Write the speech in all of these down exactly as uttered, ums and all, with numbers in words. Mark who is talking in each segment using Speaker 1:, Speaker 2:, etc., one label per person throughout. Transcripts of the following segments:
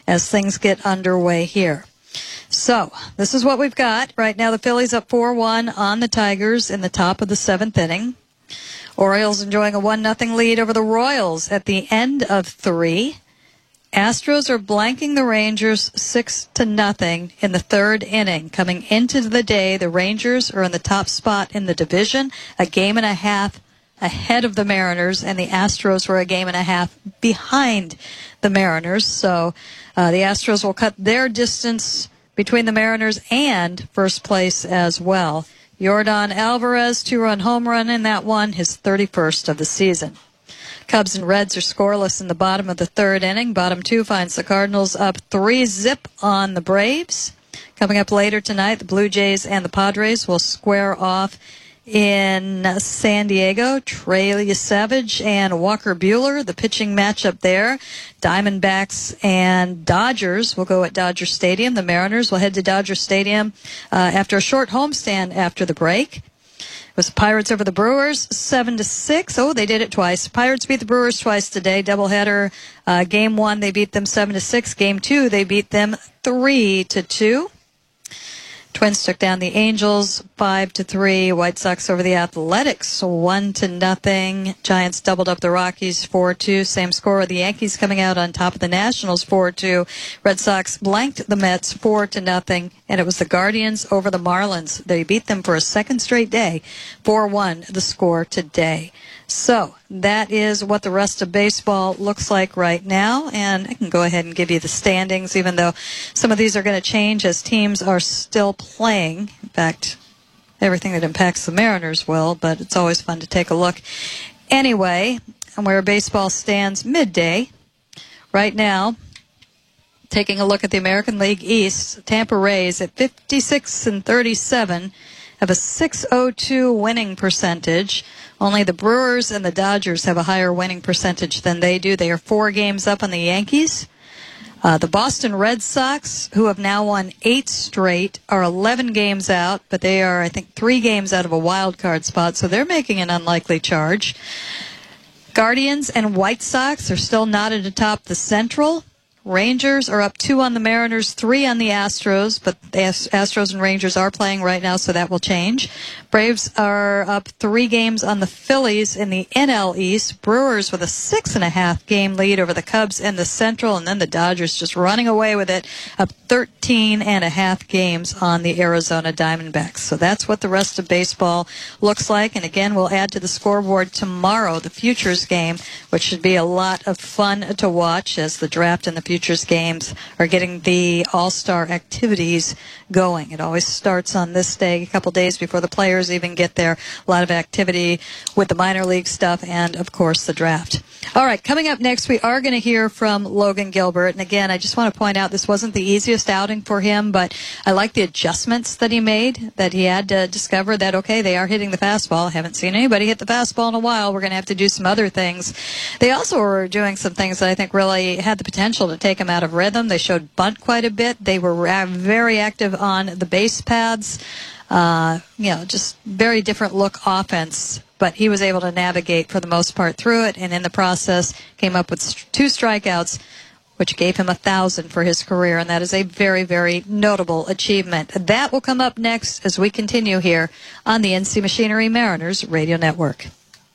Speaker 1: as things get underway here. So, this is what we've got. Right now, the Phillies up four one on the Tigers in the top of the seventh inning. Orioles enjoying a one nothing lead over the Royals at the end of three. Astros are blanking the Rangers six to nothing in the third inning. Coming into the day, the Rangers are in the top spot in the division, a game and a half ahead of the Mariners, and the Astros were a game and a half behind the Mariners. So uh, the Astros will cut their distance between the Mariners and first place as well. Yordan Alvarez, two-run home run in that one, his thirty-first of the season. Cubs and Reds are scoreless in the bottom of the third inning. Bottom two finds the Cardinals up three zip on the Braves. Coming up later tonight, the Blue Jays and the Padres will square off in San Diego. Trey Savage and Walker Buehler, the pitching matchup there. Diamondbacks and Dodgers will go at Dodger Stadium. The Mariners will head to Dodger Stadium uh, after a short homestand after the break. It was the Pirates over the Brewers, seven to six. Oh, they did it twice. Pirates beat the Brewers twice today. Doubleheader. Uh, game one, they beat them seven to six. Game two, they beat them three to two. Twins took down the Angels five to three. White Sox over the Athletics one to nothing. Giants doubled up the Rockies four two. Same score with the Yankees coming out on top of the Nationals four two. Red Sox blanked the Mets four to nothing. And it was the Guardians over the Marlins. They beat them for a second straight day. four one the score today. So that is what the rest of baseball looks like right now. And I can go ahead and give you the standings, even though some of these are going to change as teams are still playing. In fact, everything that impacts the Mariners will, but it's always fun to take a look. Anyway, and where baseball stands midday right now, taking a look at the American League East, Tampa Rays at fifty-six and thirty-seven have a six oh two winning percentage. Only the Brewers and the Dodgers have a higher winning percentage than they do. They are four games up on the Yankees. Uh, the Boston Red Sox, who have now won eight straight, are eleven games out, but they are, I think, three games out of a wild card spot, so they're making an unlikely charge. Guardians and White Sox are still knotted atop the Central. Rangers are up two on the Mariners, three on the Astros, but the Astros and Rangers are playing right now, so that will change. Braves are up three games on the Phillies in the N L East. Brewers with a six and a half game lead over the Cubs in the Central, and then the Dodgers just running away with it, up thirteen and a half games on the Arizona Diamondbacks. So that's what the rest of baseball looks like. And again, we'll add to the scoreboard tomorrow the Futures game, which should be a lot of fun to watch as the draft and the Futures games are getting the all-star activities going. It always starts on this day, a couple days before the players even get there. A lot of activity with the minor league stuff and, of course, the draft. All right, coming up next, we are going to hear from Logan Gilbert. And again, I just want to point out this wasn't the easiest outing for him, but I like the adjustments that he made, that he had to discover that, okay, they are hitting the fastball. I haven't seen anybody hit the fastball in a while. We're going to have to do some other things. They also were doing some things that I think really had the potential to take him out of rhythm. They showed bunt quite a bit. They were very active on the base paths. Uh, you know, just very different look offense. But he was able to navigate for the most part through it, and in the process came up with two strikeouts, which gave him a thousand for his career, and that is a very, very notable achievement. That will come up next as we continue here on the N C Machinery Mariners Radio Network.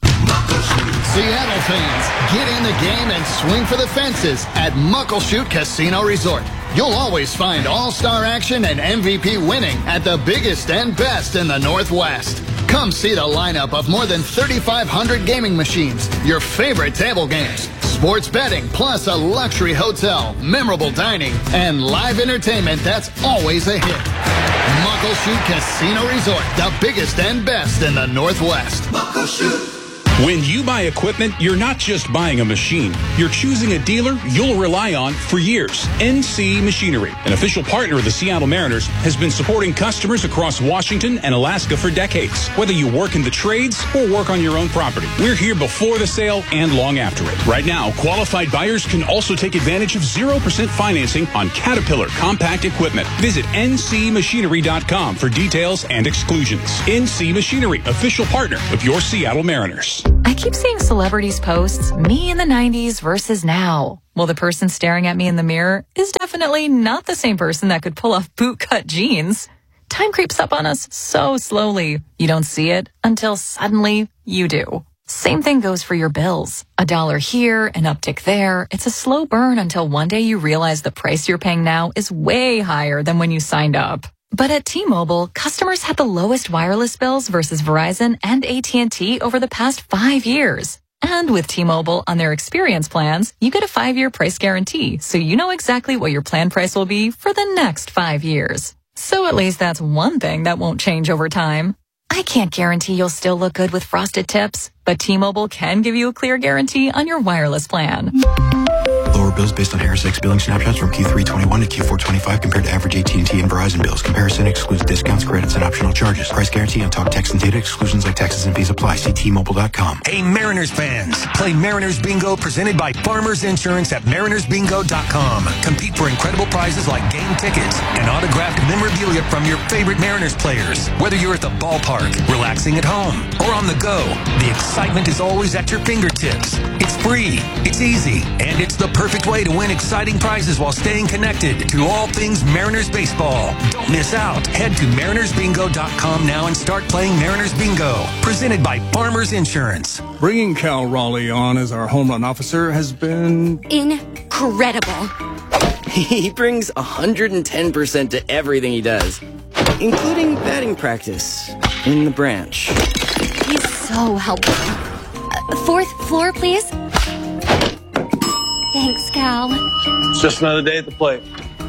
Speaker 2: Seattle fans, get in the game and swing for the fences at Muckleshoot Casino Resort. You'll always find all-star action and M V P winning at the biggest and best in the Northwest. Come see the lineup of more than thirty-five hundred gaming machines, your favorite table games, sports betting, plus a luxury hotel, memorable dining, and live entertainment that's always a hit. Muckleshoot Casino Resort, the biggest and best in the Northwest. Muckleshoot.
Speaker 3: When you buy equipment, you're not just buying a machine. You're choosing a dealer you'll rely on for years. N C Machinery, an official partner of the Seattle Mariners, has been supporting customers across Washington and Alaska for decades. Whether you work in the trades or work on your own property, we're here before the sale and long after it. Right now, qualified buyers can also take advantage of zero percent financing on Caterpillar compact equipment. Visit N C machinery dot com for details and exclusions. N C Machinery, official partner of your Seattle Mariners.
Speaker 4: I keep seeing celebrities posts, me in the nineties versus now. Well, the person staring at me in the mirror is definitely not the same person that could pull off bootcut jeans. Time creeps up on us so slowly. You don't see it until suddenly you do. Same thing goes for your bills. A dollar here, an uptick there. It's a slow burn until one day you realize the price you're paying now is way higher than when you signed up. But at T-Mobile, customers had the lowest wireless bills versus Verizon and A T and T over the past five years. And with T-Mobile on their experience plans, you get a five-year price guarantee, so you know exactly what your plan price will be for the next five years. So at least that's one thing that won't change over time. I can't guarantee you'll still look good with frosted tips, but T-Mobile can give you a clear guarantee on your wireless plan.
Speaker 5: Lower bills based on Harris X billing snapshots from Q three twenty-one to Q four twenty-five compared to average A T and T and Verizon bills. Comparison excludes discounts, credits, and optional charges. Price guarantee on talk, text, and data. Exclusions like taxes and fees apply. See T Mobile dot com.
Speaker 6: Hey, Mariners fans. Play Mariners Bingo presented by Farmers Insurance at Mariners Bingo dot com. Compete for incredible prizes like game tickets and autographed memorabilia from your favorite Mariners players. Whether you're at the ballpark, relaxing at home, or on the go, the excitement is always at your fingertips. It's free, it's easy, and it's the perfect way to win exciting prizes while staying connected to all things Mariners baseball. Don't miss out. Head to Mariners Bingo dot com now and start playing Mariners Bingo. Presented by Farmers Insurance.
Speaker 7: Bringing Cal Raleigh on as our home run officer has been
Speaker 8: incredible.
Speaker 9: He brings one hundred ten percent to everything he does, including batting practice in the branch.
Speaker 8: He's so helpful. Uh, fourth floor, please. Thanks, Cal.
Speaker 10: It's just another day at the plate.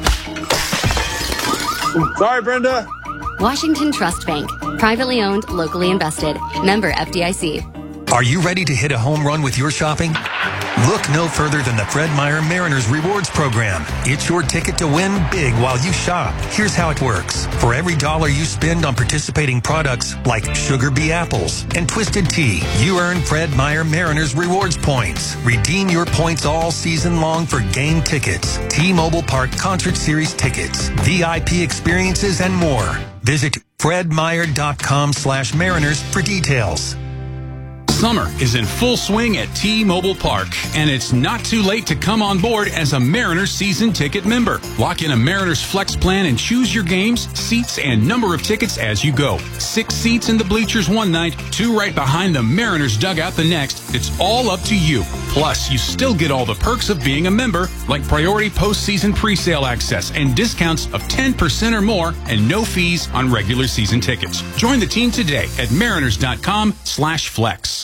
Speaker 10: Sorry, Brenda.
Speaker 8: Washington Trust Bank. Privately owned, locally invested. Member F D I C.
Speaker 6: Are you ready to hit a home run with your shopping? Look no further than the Fred Meyer Mariners Rewards Program. It's your ticket to win big while you shop. Here's how it works. For every dollar you spend on participating products like Sugar Bee Apples and Twisted Tea, you earn Fred Meyer Mariners Rewards points. Redeem your points all season long for game tickets, T-Mobile Park Concert Series tickets, V I P experiences, and more. Visit Fred Meyer dot com slash Mariners for details.
Speaker 3: Summer is in full swing at T-Mobile Park, and it's not too late to come on board as a Mariners season ticket member. Lock in a Mariners Flex plan and choose your games, seats, and number of tickets as you go. Six seats in the bleachers one night, two right behind the Mariners dugout the next. It's all up to you. Plus, you still get all the perks of being a member, like priority postseason presale access and discounts of ten percent or more and no fees on regular season tickets. Join the team today at Mariners dot com slash flex.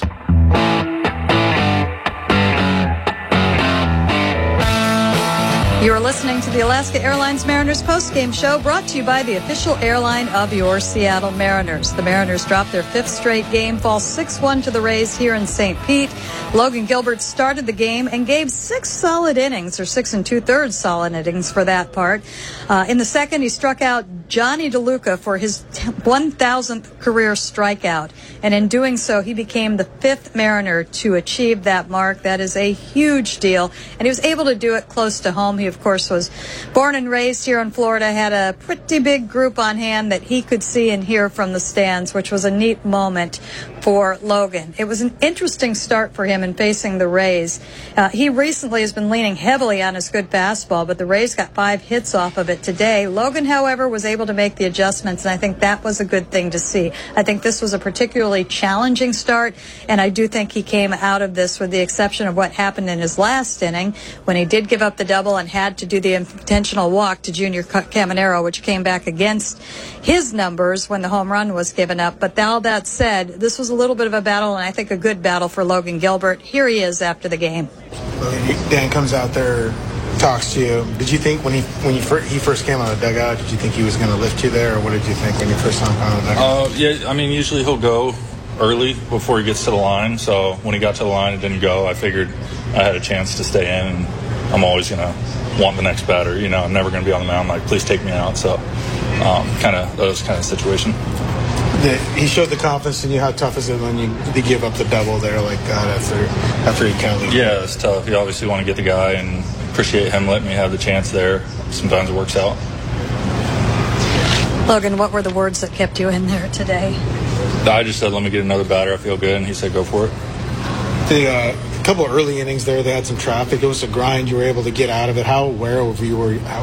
Speaker 1: You're listening to the Alaska Airlines Mariners postgame show, brought to you by the official airline of your Seattle Mariners. The Mariners dropped their fifth straight game, fall six one to the Rays here in Saint Pete. Logan Gilbert started the game and gave six solid innings, or six and two-thirds solid innings for that part. Uh, in the second, he struck out Johnny DeLuca for his one thousandth career strikeout. And in doing so, he became the fifth Mariner to achieve that mark. That is a huge deal. And he was able to do it close to home. He, of course, was born and raised here in Florida, had a pretty big group on hand that he could see and hear from the stands, which was a neat moment for Logan. It was an interesting start for him in facing the Rays. Uh, he recently has been leaning heavily on his good fastball, but the Rays got five hits off of it today. Logan, however, was able to make the adjustments, and I think that was a good thing to see. I think this was a particularly challenging start, and I do think he came out of this, with the exception of what happened in his last inning when he did give up the double and had to do the intentional walk to Junior Caminero, which came back against his numbers when the home run was given up. But all that said, this was a little bit of a battle, and I think a good battle for Logan Gilbert. Here he is after the game.
Speaker 11: Dan comes out there, talks to you. Did you think when he when you fir- he first came out of the dugout, did you think he was going to lift you there, or what did you think when you first saw him come out of the dugout?
Speaker 10: Uh, yeah, I mean, usually he'll go early before he gets to the line. So when he got to the line, it didn't go. I figured I had a chance to stay in, and I'm always going to want the next batter. You know, I'm never going to be on the mound like, please take me out. So um, kind of those kind of situation.
Speaker 11: The, he showed the confidence in you. How tough is it when you they give up the double there like that after after he kind of?
Speaker 10: Yeah, it's tough. You obviously want to get the guy, and appreciate him letting me have the chance there. Sometimes it works out.
Speaker 1: Logan, what were the words that kept you in there today?
Speaker 10: I just said, let me get another batter. I feel good, and he said, go for it.
Speaker 11: The uh, couple of early innings there, they had some traffic. It was a grind. You were able to get out of it. How aware of you were